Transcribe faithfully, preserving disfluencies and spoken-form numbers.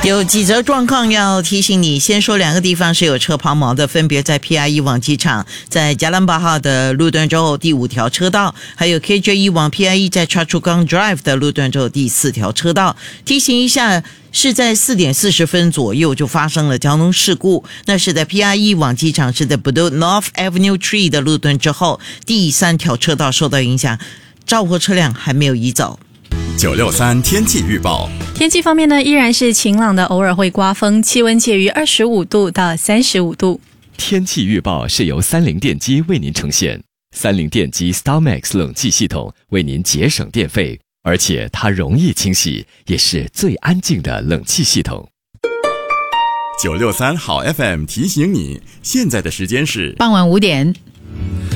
有几则状况要提醒你，先说两个地方是有车抛锚的，分别在 P R E 往机场在加兰巴哈的路段之后第五条车道，还有 K J E 往 P R E 在 Choa Chu Kang Drive 的路段之后第四条车道。提醒一下，是在四点四十分左右就发生了交通事故，那是在 P R E 往机场是在 Bedok North Avenue Tree 的路段之后第三条车道受到影响，肇祸车辆还没有移走。 九六三天气预报。 天气方面呢，依然是晴朗的，偶尔会刮风，气温介于二十五度到三十五度。 天气预报是由三菱电机为您呈现，三菱电机 StarMax 冷气系统为您节省电费，而且它容易清洗，也是最安静的冷气系统。 九六三好 F M 提醒你，现在的时间是傍晚五点。